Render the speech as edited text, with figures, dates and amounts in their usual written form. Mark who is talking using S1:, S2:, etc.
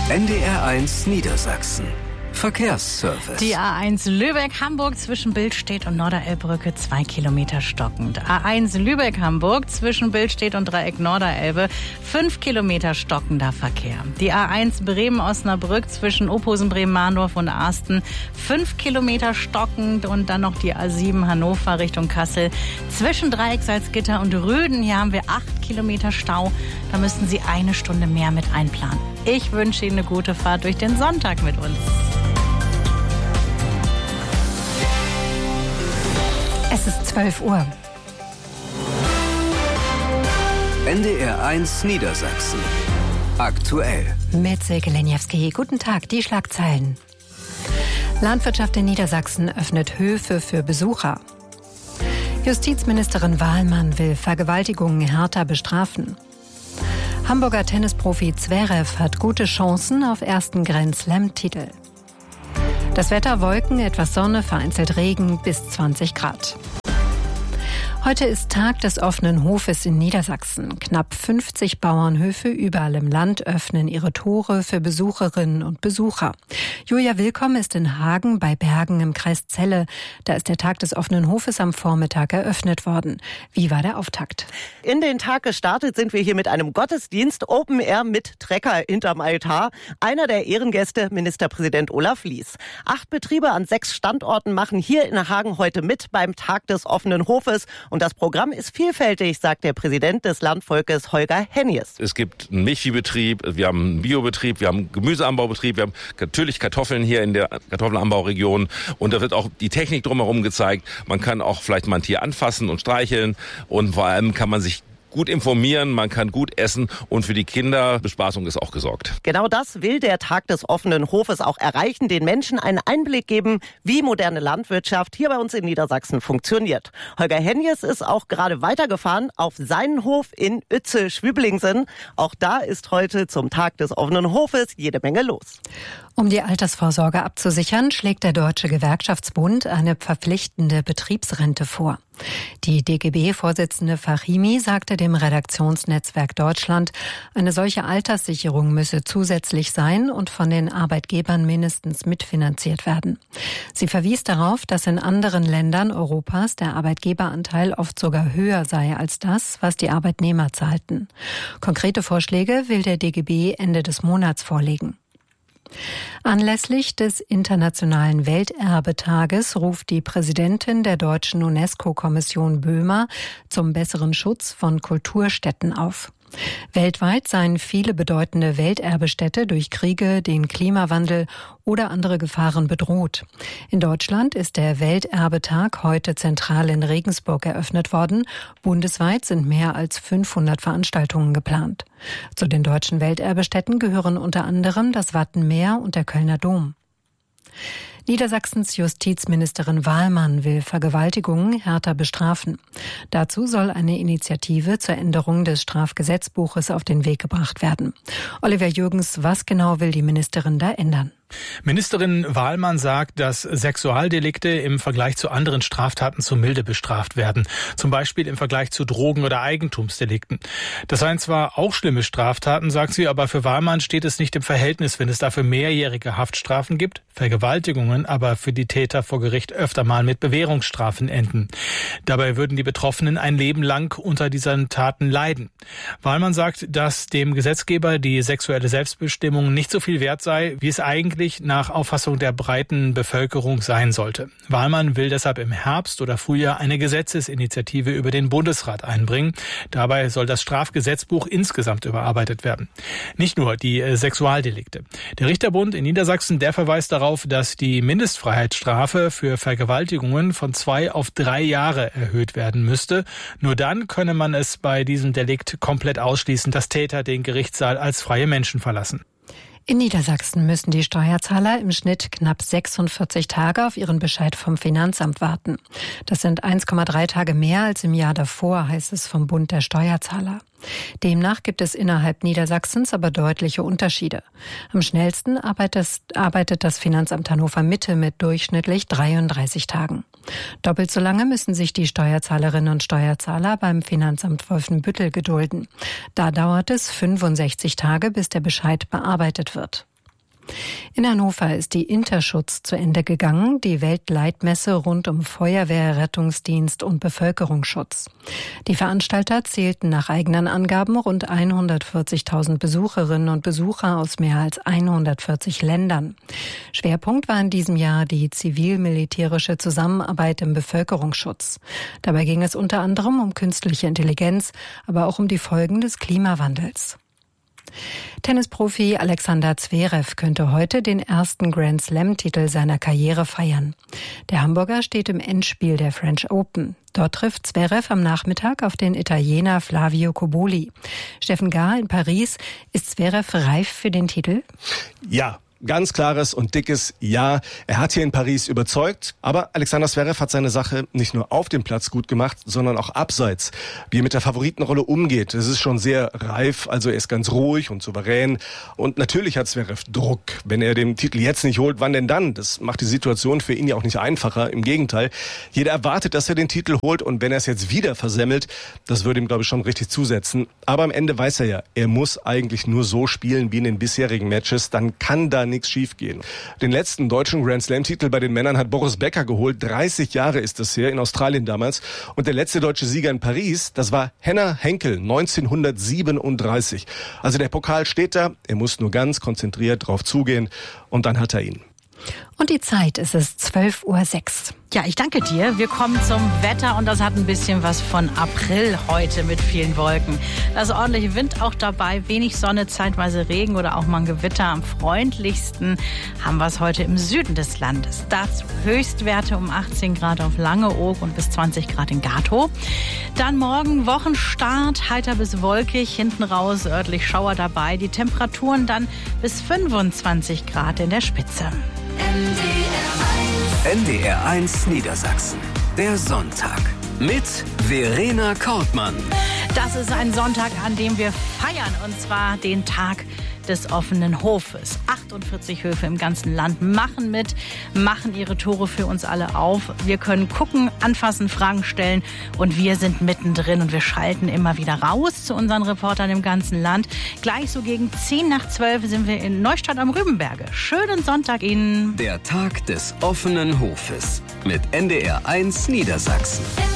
S1: NDR1 Niedersachsen. Verkehrsservice.
S2: Die A1 Lübeck-Hamburg zwischen Billstedt und Norderelbbrücke 2 Kilometer stockend. A1 Lübeck-Hamburg zwischen Billstedt und Dreieck Norderelbe 5 Kilometer stockender Verkehr. Die A1 Bremen-Osnabrück zwischen Opposen-Bremen-Mahndorf und Arsten 5 Kilometer stockend und dann noch die A7 Hannover Richtung Kassel zwischen Dreieck Salzgitter und Röden. Hier haben wir 8 Kilometer Stau. Da müssten Sie eine Stunde mehr mit einplanen. Ich wünsche Ihnen eine gute Fahrt durch den Sonntag mit uns.
S3: Es ist 12 Uhr.
S1: NDR1 Niedersachsen. Aktuell.
S3: Mit Silke Lenjewski. Guten Tag, die Schlagzeilen. Landwirtschaft in Niedersachsen öffnet Höfe für Besucher. Justizministerin Wahlmann will Vergewaltigungen härter bestrafen. Hamburger Tennisprofi Zverev hat gute Chancen auf ersten Grand-Slam-Titel. Das Wetter: Wolken, etwas Sonne, vereinzelt Regen, bis 20 Grad. Heute ist Tag des offenen Hofes in Niedersachsen. Knapp 50 Bauernhöfe überall im Land öffnen ihre Tore für Besucherinnen und Besucher. Julia Willkomm ist in Hagen bei Bergen im Kreis Celle. Da ist der Tag des offenen Hofes am Vormittag eröffnet worden. Wie war der Auftakt?
S4: In den Tag gestartet sind wir hier mit einem Gottesdienst, Open Air mit Trecker hinterm Altar. Einer der Ehrengäste, Ministerpräsident Olaf Lies. 8 Betriebe an 6 Standorten machen hier in Hagen heute mit beim Tag des offenen Hofes. Und das Programm ist vielfältig, sagt der Präsident des Landvolkes Holger Hennies.
S5: Es gibt einen Milchviehbetrieb, wir haben einen Biobetrieb, wir haben einen Gemüseanbaubetrieb, wir haben natürlich Kartoffeln hier in der Kartoffelanbauregion. Und da wird auch die Technik drumherum gezeigt. Man kann auch vielleicht mal ein Tier anfassen und streicheln. Und vor allem kann man sich gut informieren, man kann gut essen und für die Kinderbespaßung ist auch gesorgt.
S4: Genau das will der Tag des offenen Hofes auch erreichen, den Menschen einen Einblick geben, wie moderne Landwirtschaft hier bei uns in Niedersachsen funktioniert. Holger Hennies ist auch gerade weitergefahren auf seinen Hof in Uetze-Schwiblingsen. Auch da ist heute zum Tag des offenen Hofes jede Menge los.
S3: Um die Altersvorsorge abzusichern, schlägt der Deutsche Gewerkschaftsbund eine verpflichtende Betriebsrente vor. Die DGB-Vorsitzende Fahimi sagte dem Redaktionsnetzwerk Deutschland, eine solche Alterssicherung müsse zusätzlich sein und von den Arbeitgebern mindestens mitfinanziert werden. Sie verwies darauf, dass in anderen Ländern Europas der Arbeitgeberanteil oft sogar höher sei als das, was die Arbeitnehmer zahlten. Konkrete Vorschläge will der DGB Ende des Monats vorlegen. Anlässlich des Internationalen Welterbetages ruft die Präsidentin der deutschen UNESCO-Kommission Böhmer zum besseren Schutz von Kulturstätten auf. Weltweit seien viele bedeutende Welterbestätte durch Kriege, den Klimawandel oder andere Gefahren bedroht. In Deutschland ist der Welterbetag heute zentral in Regensburg eröffnet worden. Bundesweit sind mehr als 500 Veranstaltungen geplant. Zu den deutschen Welterbestätten gehören unter anderem das Wattenmeer und der Kölner Dom. Niedersachsens Justizministerin Wahlmann will Vergewaltigungen härter bestrafen. Dazu soll eine Initiative zur Änderung des Strafgesetzbuches auf den Weg gebracht werden. Oliver Jürgens, was genau will die Ministerin da ändern?
S6: Ministerin Wahlmann sagt, dass Sexualdelikte im Vergleich zu anderen Straftaten zu milde bestraft werden. Zum Beispiel im Vergleich zu Drogen- oder Eigentumsdelikten. Das seien zwar auch schlimme Straftaten, sagt sie, aber für Wahlmann steht es nicht im Verhältnis, wenn es dafür mehrjährige Haftstrafen gibt, Vergewaltigungen aber für die Täter vor Gericht öfter mal mit Bewährungsstrafen enden. Dabei würden die Betroffenen ein Leben lang unter diesen Taten leiden. Wahlmann sagt, dass dem Gesetzgeber die sexuelle Selbstbestimmung nicht so viel wert sei, wie es eigentlich nach Auffassung der breiten Bevölkerung sein sollte. Wahlmann will deshalb im Herbst oder Frühjahr eine Gesetzesinitiative über den Bundesrat einbringen. Dabei soll das Strafgesetzbuch insgesamt überarbeitet werden. Nicht nur die Sexualdelikte. Der Richterbund in Niedersachsen, der verweist darauf, dass die Mindestfreiheitsstrafe für Vergewaltigungen von 2 auf 3 Jahre erhöht werden müsste. Nur dann könne man es bei diesem Delikt komplett ausschließen, dass Täter den Gerichtssaal als freie Menschen verlassen.
S3: In Niedersachsen müssen die Steuerzahler im Schnitt knapp 46 Tage auf ihren Bescheid vom Finanzamt warten. Das sind 1,3 Tage mehr als im Jahr davor, heißt es vom Bund der Steuerzahler. Demnach gibt es innerhalb Niedersachsens aber deutliche Unterschiede. Am schnellsten arbeitet das Finanzamt Hannover Mitte mit durchschnittlich 33 Tagen. Doppelt so lange müssen sich die Steuerzahlerinnen und Steuerzahler beim Finanzamt Wolfenbüttel gedulden. Da dauert es 65 Tage, bis der Bescheid bearbeitet wird. In Hannover ist die Interschutz zu Ende gegangen, die Weltleitmesse rund um Feuerwehr, Rettungsdienst und Bevölkerungsschutz. Die Veranstalter zählten nach eigenen Angaben rund 140.000 Besucherinnen und Besucher aus mehr als 140 Ländern. Schwerpunkt war in diesem Jahr die zivil-militärische Zusammenarbeit im Bevölkerungsschutz. Dabei ging es unter anderem um künstliche Intelligenz, aber auch um die Folgen des Klimawandels. Tennisprofi Alexander Zverev könnte heute den ersten Grand-Slam-Titel seiner Karriere feiern. Der Hamburger steht im Endspiel der French Open. Dort trifft Zverev am Nachmittag auf den Italiener Flavio Cobolli. Steffen Gahr in Paris. Ist Zverev reif für den Titel?
S7: Ja. Ganz klares und dickes Ja. Er hat hier in Paris überzeugt, aber Alexander Zverev hat seine Sache nicht nur auf dem Platz gut gemacht, sondern auch abseits. Wie er mit der Favoritenrolle umgeht, das ist schon sehr reif, also er ist ganz ruhig und souverän. Und natürlich hat Zverev Druck. Wenn er den Titel jetzt nicht holt, wann denn dann? Das macht die Situation für ihn ja auch nicht einfacher, im Gegenteil. Jeder erwartet, dass er den Titel holt und wenn er es jetzt wieder versemmelt, das würde ihm, glaube ich, schon richtig zusetzen. Aber am Ende weiß er ja, er muss eigentlich nur so spielen wie in den bisherigen Matches, dann kann da nichts schiefgehen. Den letzten deutschen Grand-Slam-Titel bei den Männern hat Boris Becker geholt. 30 Jahre ist das her, in Australien damals. Und der letzte deutsche Sieger in Paris, das war Henner Henkel, 1937. Also der Pokal steht da, er muss nur ganz konzentriert drauf zugehen und dann hat er ihn.
S3: Und die Zeit ist es 12:06 Uhr.
S2: Ja, ich danke dir. Wir kommen zum Wetter und das hat ein bisschen was von April heute mit vielen Wolken. Da ist ordentlich Wind auch dabei, wenig Sonne, zeitweise Regen oder auch mal ein Gewitter. Am freundlichsten haben wir es heute im Süden des Landes. Dazu Höchstwerte um 18 Grad auf Langeoog und bis 20 Grad in Gatow. Dann morgen Wochenstart, heiter bis wolkig, hinten raus örtlich Schauer dabei. Die Temperaturen dann bis 25 Grad in der Spitze.
S1: NDR 1 Niedersachsen. Der Sonntag. Mit Verena Kortmann.
S2: Das ist ein Sonntag, an dem wir feiern. Und zwar den Tag des offenen Hofes. 48 Höfe im ganzen Land machen mit, machen ihre Tore für uns alle auf. Wir können gucken, anfassen, Fragen stellen und wir sind mittendrin und wir schalten immer wieder raus zu unseren Reportern im ganzen Land. Gleich so gegen 10:10 sind wir in Neustadt am Rübenberge. Schönen Sonntag Ihnen.
S1: Der Tag des offenen Hofes mit NDR 1 Niedersachsen.